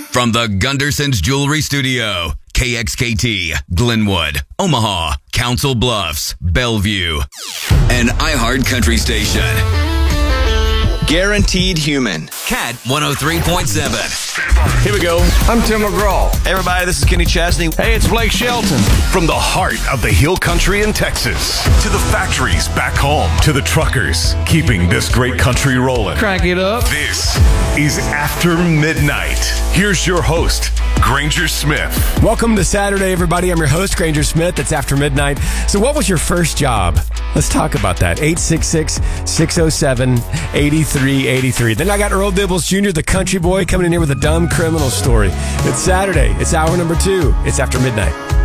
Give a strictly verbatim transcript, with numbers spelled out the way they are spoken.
From the Gunderson's Jewelry Studio, K X K T, Glenwood, Omaha, Council Bluffs, Bellevue, an iHeart Country station. Guaranteed Human. Cat one oh three point seven. Here we go. I'm Tim McGraw. Hey, everybody, this is Kenny Chesney. Hey, it's Blake Shelton. From the heart of the Hill Country in Texas, to the factories back home, to the truckers keeping this great country rolling. Crank it up. This is After Midnight. Here's your host, Granger Smith. Welcome to Saturday, everybody. I'm your host, Granger Smith. It's After Midnight. So what was your first job? Let's talk about that. eight six six, six oh seven, eight three eight three. Then I got Earl Dibbles Junior, the country boy, coming in here with a dumb criminal story. It's Saturday. It's hour number two. It's After Midnight.